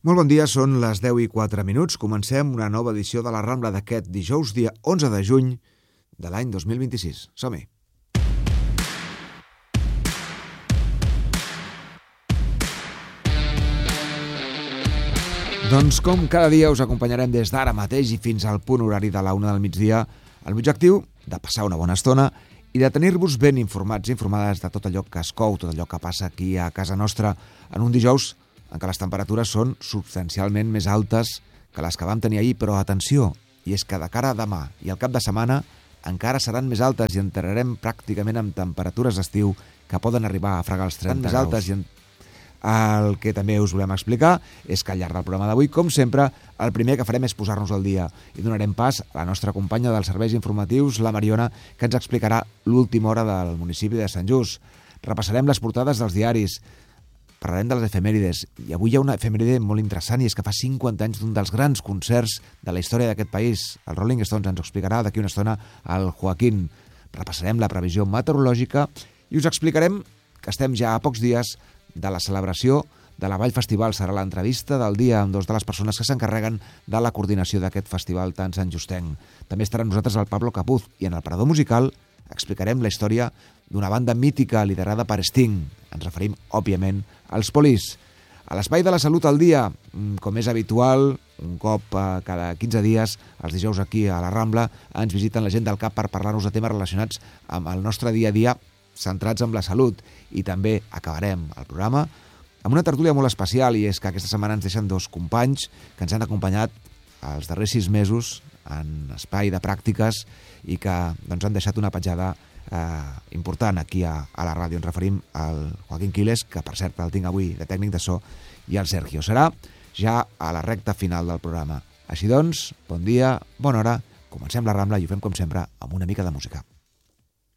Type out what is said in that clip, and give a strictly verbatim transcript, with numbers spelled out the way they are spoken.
Molt bon dia, són les deu i quatre minuts. Comencem una nova edició de la Rambla d'aquest dijous, dia onze de juny de l'any dos mil vint-i-sis. Som-hi! Doncs com cada dia us acompanyarem des d'ara mateix i fins al punt horari de la una del migdia, amb l'objectiu de passar una bona estona i de tenir-vos ben informats i informades de tot allò que es cou, tot allò que passa aquí a casa nostra en un dijous en què les temperatures són substancialment més altes que les que vam tenir ahir, però atenció, i és que de cara a demà i al cap de setmana encara seran més altes i entrarem pràcticament amb temperatures d'estiu que poden arribar a fregar els trenta graus. Altes i en... El que també us volem explicar és que al llarg del programa d'avui, com sempre, el primer que farem és posar-nos al dia i donarem pas a la nostra companya dels serveis informatius, la Mariona, que ens explicarà l'última hora del municipi de Sant Just. Repassarem les portades dels diaris, parlarem de les efemèrides, i avui hi ha una efemèride molt interessant, i és que fa cinquanta anys d'un dels grans concerts de la història d'aquest país. El Rolling Stones ens ho explicarà d'aquí una estona el Joaquín. Repassarem la previsió meteorològica i us explicarem que estem ja a pocs dies de la celebració de la Vall Festival. Serà l'entrevista del dia amb dos de les persones que s'encarreguen de la coordinació d'aquest festival tan santjustenc. També estarà amb nosaltres el Pablo Capuz, i en el parador musical explicarem la història d'una banda mítica liderada per Sting. Ens referim, òbviament, als Police. A l'Espai de la Salut al dia, com és habitual, un cop cada quinze dies, els dijous aquí a la Rambla, ens visiten la gent del C A P per parlar-nos de temes relacionats amb el nostre dia a dia, centrats en la salut. I també acabarem el programa amb una tertúlia molt especial, i és que aquesta setmana ens deixen dos companys que ens han acompanyat els darrers sis mesos en espai de pràctiques i que doncs, han deixat una petjada eh, important aquí a, a la ràdio. Ens referim al Joaquín Quiles, que per cert el tinc avui de tècnic de so, i al Sergio. Serà ja a la recta final del programa. Així doncs, bon dia, bona hora, comencem la Rambla i ho fem com sempre amb una mica de música.